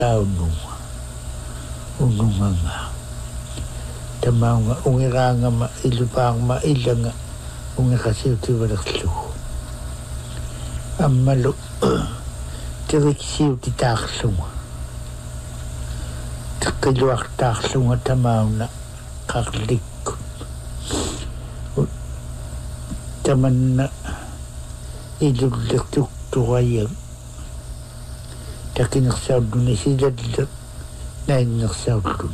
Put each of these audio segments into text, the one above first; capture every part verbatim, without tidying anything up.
ununga ununga nga tamaunga ungiranga ma ilupang ma ilanga ungikasiw tiwaraklu amalo tiriksiw ti takslunga tikiluak takslunga tamauna kaklikun tamanna ilulirtuk tuwayang takinaksaudun isiladlak nainaksaudun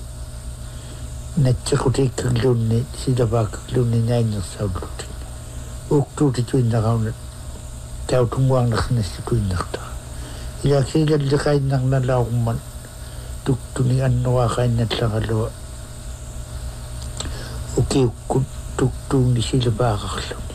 natsakutikkaglunni silapakaglunni nainaksaudun uktuutituinnaqaunat tautungwaanaqnastikuinnaqta ilaksiladlaqainnaqnalaaqumman tuktuni annuaqainnallaqalua ukiukkut tuktuuni silapaqaqluni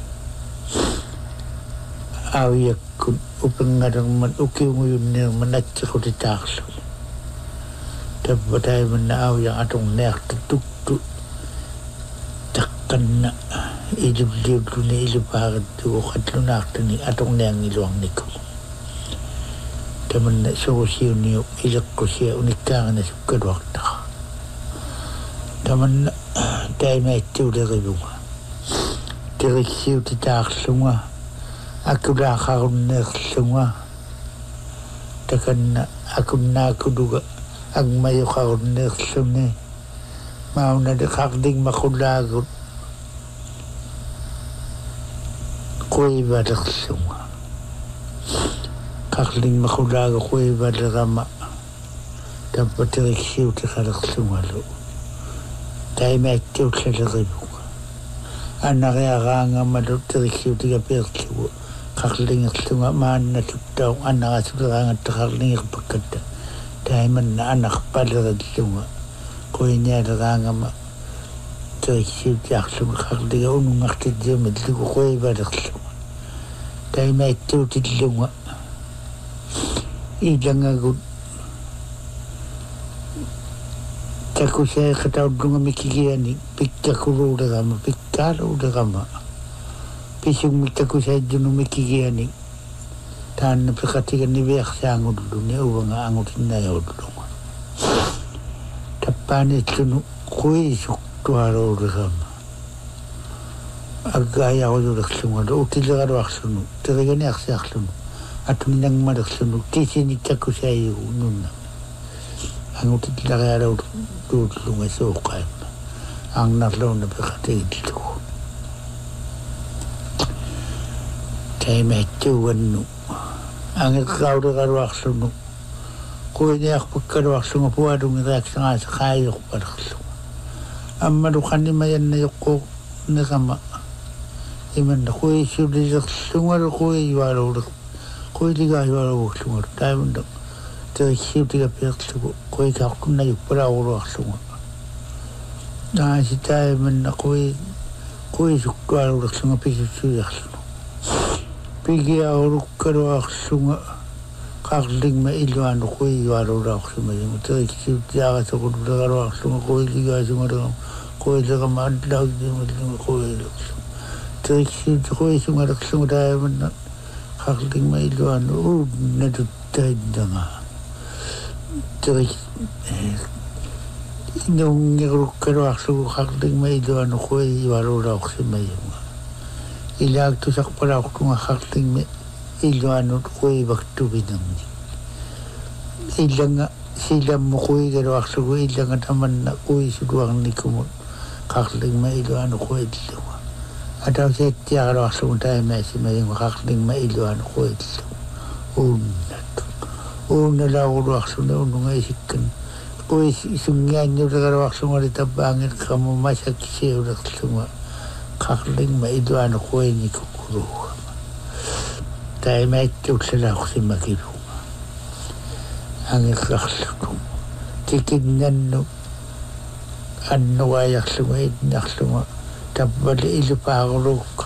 awiyakkun upengarangman ukiunguyunniarman natsakutitaaqluni tappataimanna awiyang atong neaqta tuktu taqqanna ilulliulluni ilupaqattu uqatlunaaqtani atong neang iluangniku tamanna suqusiuniu ilaqqusia unikkaangana sukkaluaqtaqa tamanna taimaittuuleqilunga tiriksiu titaaqlunga akulaaqarunneerlunga takanna akunnaakuduga agmayuqarunneerluni maunade qaqding maqulaagut qoivalerlunga qaqding maqulaagu qoivalerama tappatiriksiu tiqalerlungalu taimaittuullaleqilunga annariaqaangamalu tiriksiu tigapeerlugu qaqlingerlunga maannatuttaun annaqasulerangattaqarlingerpakkatta taimanna anaqpalerallunga qoinialeraangama tiriksiu tiarlunga qaqliga unungartitiumitlugu qoivalerlunga taimaittuutillunga ilangagut takusaiqataullunga mikigiani pikkakuluulerama pikkaaluulerama pisung takusaijunu mikigiani taanna piqatigani viaqsaangulluni uvanga angutinnayaulunga tappaanitlunu quisuktuaruulerama aggaayaqululerlungalu utileqaluarlunu teriganiarsiarlunu atuninangmalerlunu tisini takusaigu nunna angutitlarialaulu tuutlunga suuqaimma aangnarluuna piqatigillugu taimaittuugannu angeqqauleqaluarlunu quiniarpakkaluarlunga pualungiriaqsangaasa qaayoqpalerlunga ammalu qannimayannayoqqu neqama imanna quisulilerlungalu quiyualuuler quiligaayualuuglungalu taimanna tiriksiu tigapeerlugu quikaaqtunnayuppalaaquluarlunga naasi taimanna qui quisuktualulerlunga pisussuiarlunu pigiaulukkaluarlunga qaqlingma iluanu quiyualuulaaqsumayunga tiriksiu tiaqasaqulleqaluarlunga quiligaasumalerama quileqama allaugimalunga quilerlunga tiriksiu quisungalerlunga taimanna qaqlingma iluanu uunnaluttainnanga terik nungirukkaluarlugu qaqlingma iluanu quiyualuulaaqsumayunga ilaagtusaqpalaaqtunga qaqlingma iluanu quivaktuvinarni ilanga silammu quigaluarlugu ilanga tamanna quisuluarnikumut qaqlingma iluanu quilluga atausiattiaqaluarlugu taimaasimayunga qaqlingma iluanu quilluga unnatu unnalaaquluarluna ununga isikkan quis sungiannuleqaluarlunga tappaangilqamu masakkisiulerlunga qaqlingma iluanu quinikukkuruga taimaittuullalaaqsimakilunga angeqqarlugu tikinnannu annuaayarlunga idnarlunga tappali ilupaaqulukka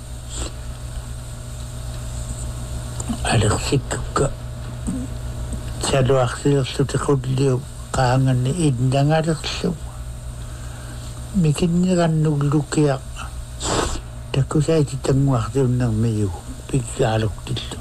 alersikkukka saluarsilerlu tiqulliu qaanganni idnangalerlunga mikinniqannuglukiaq takusaiti tanguartiunnarmiyugu pikkaaluktillu